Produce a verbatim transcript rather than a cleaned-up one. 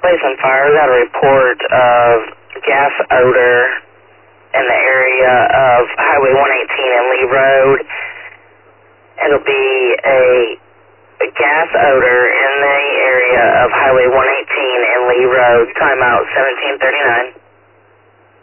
Place on fire. Got a report of gas odor in the area of Highway one eighteen and Lee Road. It'll be a, a gas odor in the area of Highway one eighteen and Lee Road. Timeout seventeen thirty-nine.